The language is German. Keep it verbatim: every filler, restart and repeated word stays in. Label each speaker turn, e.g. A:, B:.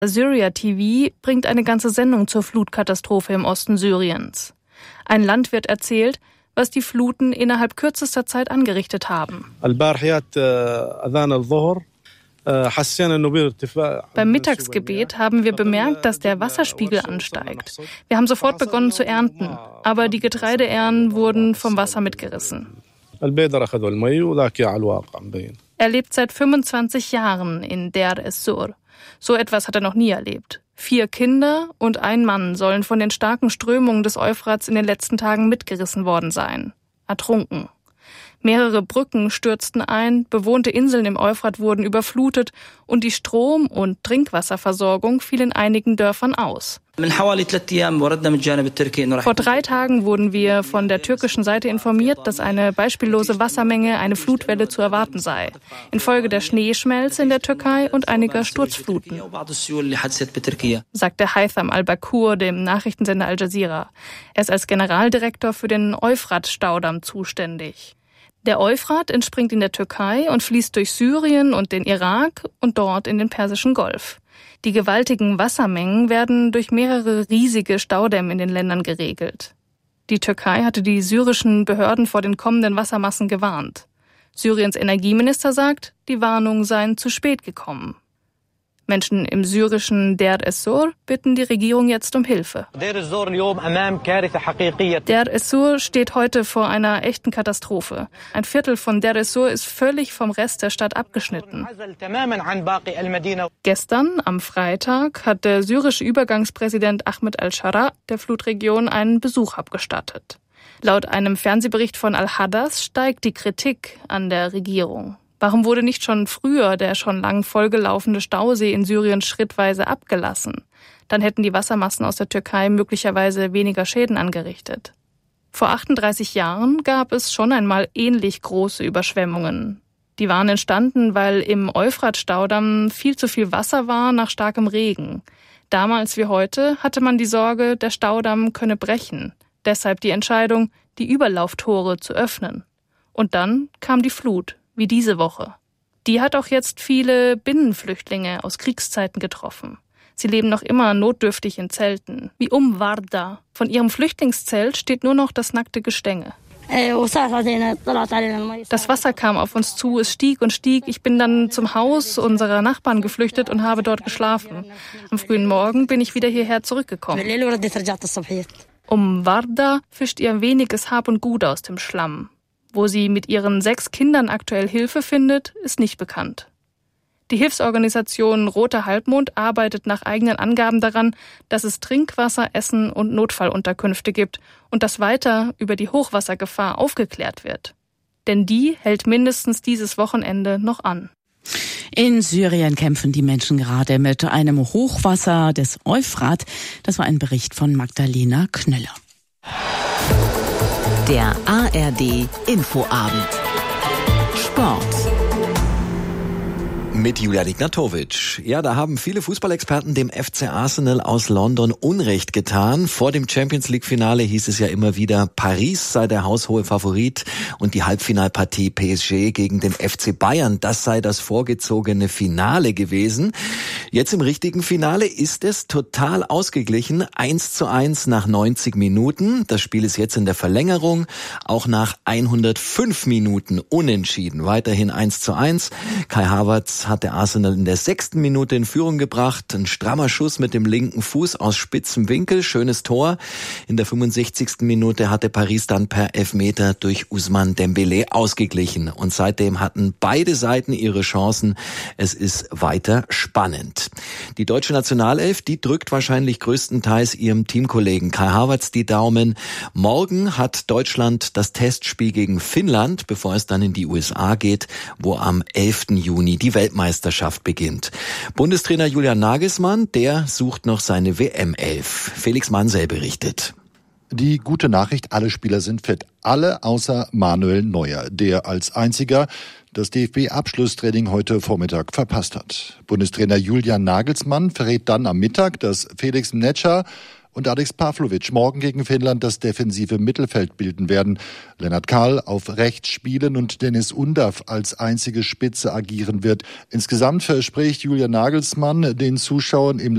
A: Syria T V bringt eine ganze Sendung zur Flutkatastrophe im Osten Syriens. Ein Landwirt erzählt, was die Fluten innerhalb kürzester Zeit angerichtet haben. Beim Mittagsgebet haben wir bemerkt, dass der Wasserspiegel ansteigt. Wir haben sofort begonnen zu ernten, aber die Getreideähren wurden vom Wasser mitgerissen. Er lebt seit fünfundzwanzig Jahren in Deir ez-Zur. So etwas hat er noch nie erlebt. Vier Kinder und ein Mann sollen von den starken Strömungen des Euphrats in den letzten Tagen mitgerissen worden sein. Ertrunken. Mehrere Brücken stürzten ein, bewohnte Inseln im Euphrat wurden überflutet und die Strom- und Trinkwasserversorgung fiel in einigen Dörfern aus. Vor drei Tagen wurden wir von der türkischen Seite informiert, dass eine beispiellose Wassermenge, eine Flutwelle zu erwarten sei, infolge der Schneeschmelze in der Türkei und einiger Sturzfluten, sagte Haytham al-Bakur dem Nachrichtensender Al Jazeera. Er ist als Generaldirektor für den Euphrat-Staudamm zuständig. Der Euphrat entspringt in der Türkei und fließt durch Syrien und den Irak und dort in den Persischen Golf. Die gewaltigen Wassermengen werden durch mehrere riesige Staudämme in den Ländern geregelt. Die Türkei hatte die syrischen Behörden vor den kommenden Wassermassen gewarnt. Syriens Energieminister sagt, die Warnungen seien zu spät gekommen. Menschen im syrischen Deir ez-Zur bitten die Regierung jetzt um Hilfe. Deir ez-Zur steht heute vor einer echten Katastrophe. Ein Viertel von Deir ez-Zur ist völlig vom Rest der Stadt abgeschnitten. Gestern, am Freitag, hat der syrische Übergangspräsident Ahmed al-Shara der Flutregion einen Besuch abgestattet. Laut einem Fernsehbericht von Al-Hadath steigt die Kritik an der Regierung. Warum wurde nicht schon früher der schon lang vollgelaufene Stausee in Syrien schrittweise abgelassen? Dann hätten die Wassermassen aus der Türkei möglicherweise weniger Schäden angerichtet. Vor achtunddreißig Jahren gab es schon einmal ähnlich große Überschwemmungen. Die waren entstanden, weil im Euphrat-Staudamm viel zu viel Wasser war nach starkem Regen. Damals wie heute hatte man die Sorge, der Staudamm könne brechen. Deshalb die Entscheidung, die Überlauftore zu öffnen. Und dann kam die Flut. Wie diese Woche. Die hat auch jetzt viele Binnenflüchtlinge aus Kriegszeiten getroffen. Sie leben noch immer notdürftig in Zelten, wie um Warda. Von ihrem Flüchtlingszelt steht nur noch das nackte Gestänge. Das Wasser kam auf uns zu, es stieg und stieg. Ich bin dann zum Haus unserer Nachbarn geflüchtet und habe dort geschlafen. Am frühen Morgen bin ich wieder hierher zurückgekommen. Um Warda fischt ihr weniges Hab und Gut aus dem Schlamm. Wo sie mit ihren sechs Kindern aktuell Hilfe findet, ist nicht bekannt. Die Hilfsorganisation Roter Halbmond arbeitet nach eigenen Angaben daran, dass es Trinkwasser, Essen und Notfallunterkünfte gibt und dass weiter über die Hochwassergefahr aufgeklärt wird. Denn die hält mindestens dieses Wochenende noch an.
B: In Syrien kämpfen die Menschen gerade mit einem Hochwasser des Euphrat. Das war ein Bericht von Magdalena Knüller.
C: Der A R D Infoabend. Sport.
D: Mit Julian Ignatowitsch. Ja, da haben viele Fußballexperten dem F C Arsenal aus London Unrecht getan. Vor dem Champions-League-Finale hieß es ja immer wieder, Paris sei der haushohe Favorit und die Halbfinalpartie P S G gegen den F C Bayern, das sei das vorgezogene Finale gewesen. Jetzt im richtigen Finale ist es total ausgeglichen. eins zu eins nach neunzig Minuten. Das Spiel ist jetzt in der Verlängerung. Auch nach hundertfünf Minuten unentschieden. Weiterhin eins zu eins. Kai Havertz hat der Arsenal in der sechsten Minute in Führung gebracht. Ein strammer Schuss mit dem linken Fuß aus spitzem Winkel. Schönes Tor. In der fünfundsechzigsten Minute hatte Paris dann per Elfmeter durch Ousmane Dembélé ausgeglichen. Und seitdem hatten beide Seiten ihre Chancen. Es ist weiter spannend. Die deutsche Nationalelf, die drückt wahrscheinlich größtenteils ihrem Teamkollegen Kai Havertz die Daumen. Morgen hat Deutschland das Testspiel gegen Finnland, bevor es dann in die U S A geht, wo am elften Juni die Weltmeisterschaft beginnt. Bundestrainer Julian Nagelsmann, der sucht noch seine W M-Elf. Felix Mansell berichtet.
E: Die gute Nachricht, alle Spieler sind fit. Alle außer Manuel Neuer, der als einziger das D F B-Abschlusstraining heute Vormittag verpasst hat. Bundestrainer Julian Nagelsmann verrät dann am Mittag, dass Felix Mnetscher und Alex Pavlovic morgen gegen Finnland das defensive Mittelfeld bilden werden. Lennart Kahl auf rechts spielen und Dennis Undav als einzige Spitze agieren wird. Insgesamt verspricht Julian Nagelsmann den Zuschauern im